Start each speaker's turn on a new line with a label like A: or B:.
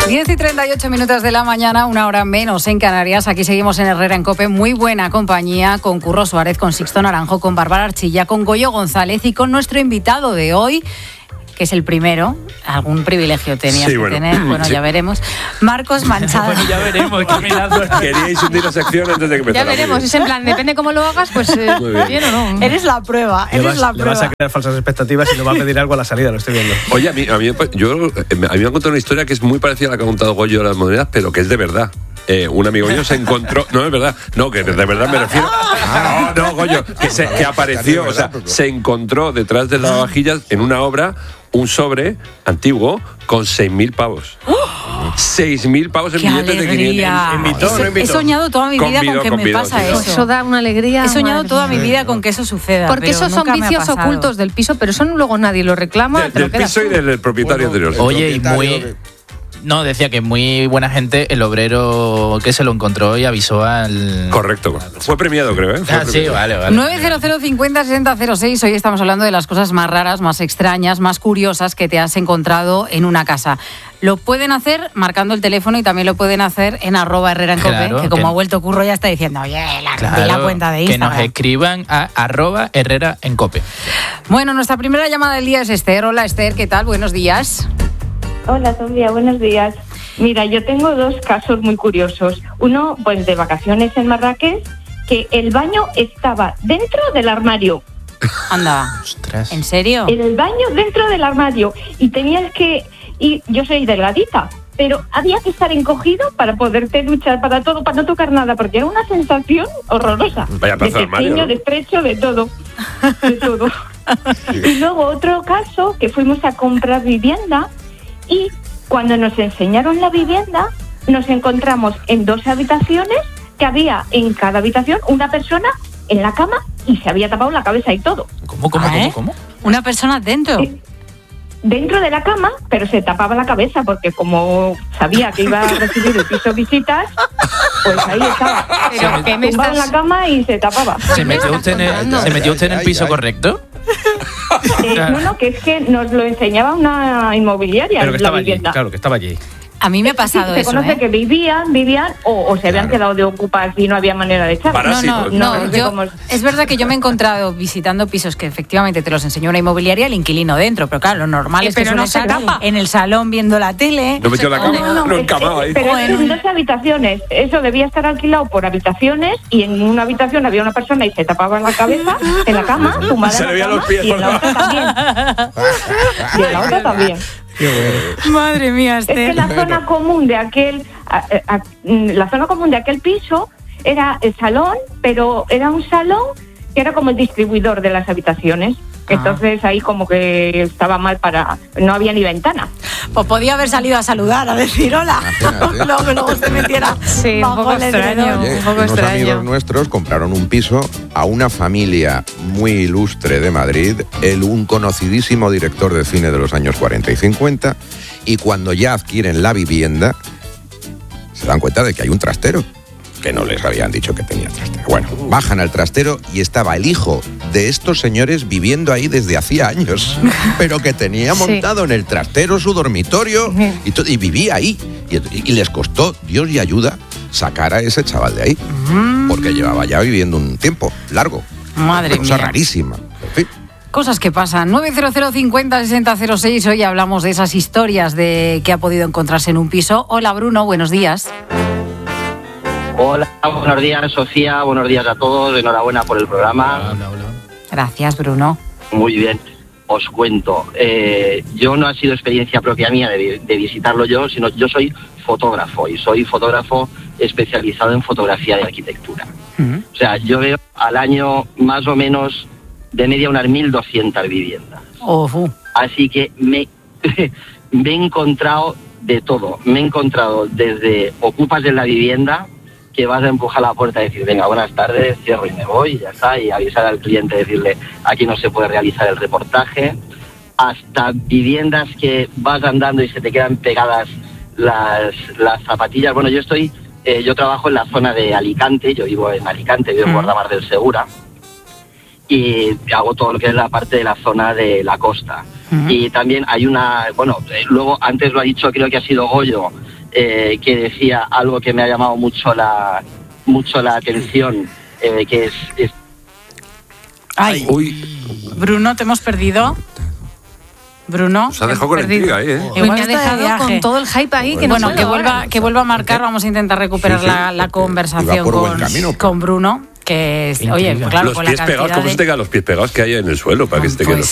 A: 10:38 de la mañana, una hora menos en Canarias. Aquí seguimos en Herrera en COPE. Muy buena compañía con Curro Suárez, con Sixto Naranjo, con Bárbara Archilla, con Goyo González y con nuestro invitado de hoy, que es el primero. Algún privilegio tenías que tener. Bueno, sí. Ya veremos. Marcos Manchada.
B: Bueno, ya veremos.
C: Queríais hundir la sección antes de que empezara.
D: Ya veremos. Es en plan, depende cómo lo hagas, pues bien o no.
A: Eres la prueba.
B: Le vas a crear falsas expectativas y nos va a pedir algo a la salida, lo estoy viendo.
C: Oye, a mí me han contado una historia que es muy parecida a la que ha contado Goyo de las monedas, pero que es de verdad. Un amigo mío se encontró... No, es verdad. No, que de verdad me refiero... No, Goyo, que apareció, o sea, se encontró detrás de las vajillas en una obra un sobre antiguo con 6.000 pavos. 6.000 pavos en billetes de 500.
A: He soñado toda mi vida con que me pasa eso.
D: Eso da una alegría.
A: He soñado toda mi vida con que eso suceda.
D: Porque esos son vicios ocultos del piso, pero eso luego nadie lo reclama.
C: Del piso y del propietario anterior.
B: Oye, y muy... No, decía que muy buena gente, el obrero que se lo encontró y avisó al...
C: Correcto. Fue premiado, creo, ¿eh?
B: Sí, vale.
A: 900 50 60 06. Hoy estamos hablando de las cosas más raras, más extrañas, más curiosas que te has encontrado en una casa. Lo pueden hacer marcando el teléfono y también lo pueden hacer en @Herrera en COPE, claro, que como ha vuelto Curro ya está diciendo, oye, la cuenta de Instagram.
B: Que nos escriban a @Herrera en COPE.
A: Bueno, nuestra primera llamada del día es Esther. Hola, Esther, ¿qué tal? Buenos días.
E: Hola, Sofía, buenos días. Mira, yo tengo dos casos muy curiosos. Uno, pues de vacaciones en Marrakech, que el baño estaba dentro del armario.
A: Anda.
B: Ostras.
A: ¿En serio?
E: El baño dentro del armario. Y tenías que... Y yo soy delgadita, pero había que estar encogido para poderte duchar, para todo, para no tocar nada, porque era una sensación horrorosa.
C: Vaya pedazo de armario, ¿no?
E: De estrecho, de todo. De todo. Y luego otro caso, que fuimos a comprar vivienda... Y cuando nos enseñaron la vivienda, nos encontramos en 2 habitaciones, que había en cada habitación una persona en la cama y se había tapado la cabeza y todo.
B: ¿Cómo?
A: ¿Una persona dentro?
E: Dentro de la cama, pero se tapaba la cabeza porque como sabía que iba a recibir el piso visitas, pues ahí estaba. Pero tumbaba en la cama y se tapaba.
B: ¿Se metió usted en el piso correcto?
E: No, que es que nos lo enseñaba una inmobiliaria.
B: Pero que estaba
E: la vivienda.
B: allí, claro, que estaba allí.
A: A mí me ha pasado
E: se conoce que vivían o se habían quedado de ocupar y no había manera de echar.
A: Es verdad que yo me he encontrado visitando pisos que efectivamente te los enseñó una inmobiliaria, el inquilino dentro, pero claro, lo normal es que
D: no se tapa
A: en el salón viendo la tele.
C: No metió la cama, no encamaba ahí.
E: Pero en 2 habitaciones, eso debía estar alquilado por habitaciones y en una habitación había una persona y se tapaba la cabeza en la cama, tumbada en la cama,
C: los pies,
E: y en la otra también. Y en la otra también.
A: Madre mía, Esther.
E: Es que la zona común de aquel piso era el salón, pero era un salón que era como el distribuidor de las habitaciones. Entonces ahí como que estaba mal no había ni ventana.
A: Pues podía haber salido a saludar, a decir hola. Luego se metiera.
D: Sí, un poco extraño.
F: Unos amigos nuestros compraron un piso a una familia muy ilustre de Madrid, un conocidísimo director de cine de los años 40 y 50, y cuando ya adquieren la vivienda, se dan cuenta de que hay un trastero, que no les habían dicho que tenía trastero. Bueno, bajan al trastero y estaba el hijo de estos señores viviendo ahí desde hacía años, pero que tenía montado en el trastero su dormitorio y vivía ahí. Y les costó, Dios y ayuda, sacar a ese chaval de ahí, porque llevaba ya viviendo un tiempo largo.
A: Madre mía.
F: Cosa rarísima. En fin.
A: Cosas que pasan. 900 50 60 06. Hoy hablamos de esas historias de que ha podido encontrarse en un piso. Hola, Bruno, buenos días.
G: Hola, buenos días, Sofía, buenos días a todos, enhorabuena por el programa.
B: Hola.
A: Gracias, Bruno.
G: Muy bien, os cuento. Yo no ha sido experiencia propia mía de visitarlo yo, sino yo soy fotógrafo y soy fotógrafo especializado en fotografía de arquitectura. O sea, yo veo al año más o menos de media unas 1.200 viviendas. Así que me he encontrado de todo. Me he encontrado desde ocupas en la vivienda, que vas a empujar la puerta y decir, venga, buenas tardes, cierro y me voy, y ya está, y avisar al cliente, decirle, aquí no se puede realizar el reportaje, hasta viviendas que vas andando y se te quedan pegadas las zapatillas. Bueno, yo trabajo en la zona de Alicante, yo vivo en Alicante, vivo en Guardamar del Segura, y hago todo lo que es la parte de la zona de la costa. Y también hay luego antes lo ha dicho, creo que ha sido Goyo, que decía algo que me ha llamado mucho la atención, que es...
A: Ay, Bruno, te hemos perdido. Bruno,
C: se ha dejado con la intriga ahí,
A: Igual
D: me ha
A: está de
D: dejado
A: viaje.
D: con todo el hype ahí. Que
A: Bueno,
D: no
A: que vuelva a marcar. Vamos a intentar recuperar
F: Sí, sí,
A: la conversación
F: iba por buen camino,
A: con Bruno. Que, oye, claro,
C: los
A: con
C: pies
A: la
C: pegados,
A: cantidad
C: ¿cómo se te quedan los pies pegados que hay en el suelo para que se te queden los